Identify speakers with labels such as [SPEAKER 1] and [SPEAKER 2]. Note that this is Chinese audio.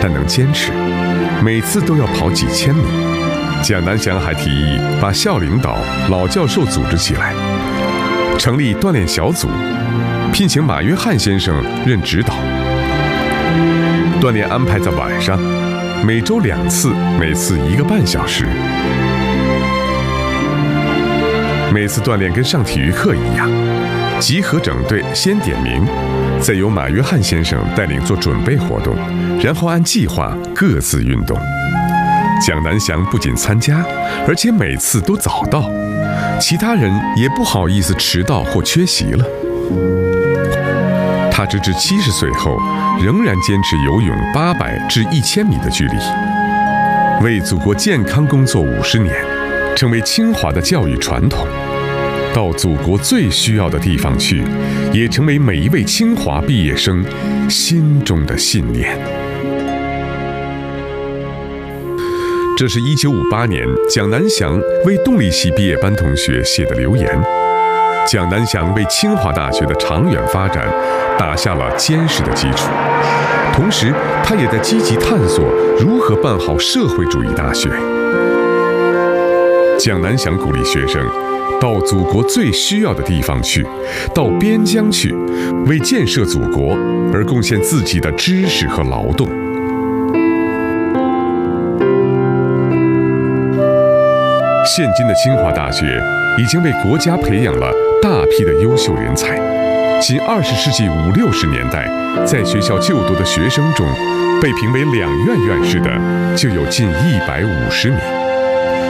[SPEAKER 1] 但能坚持，每次都要跑几千米。蒋南翔还提议把校领导、老教授组织起来，成立锻炼小组，聘请马约翰先生任指导。锻炼安排在晚上，每周2次，每次1个半小时。每次锻炼跟上体育课一样，集合整队，先点名，再由马约翰先生带领做准备活动，然后按计划各自运动。蒋南翔不仅参加，而且每次都早到，其他人也不好意思迟到或缺席了。他直至70岁后，仍然坚持游泳800至1000米的距离，为祖国健康工作50年，成为清华的教育传统。到祖国最需要的地方去，也成为每一位清华毕业生心中的信念。这是1958年蒋南翔为动力系毕业班同学写的留言。蒋南翔为清华大学的长远发展打下了坚实的基础，同时他也在积极探索如何办好社会主义大学。蒋南翔鼓励学生到祖国最需要的地方去，到边疆去，为建设祖国而贡献自己的知识和劳动。现今的清华大学已经为国家培养了大批的优秀人才，仅20世纪50、60年代在学校就读的学生中，被评为2院院士的就有近150名。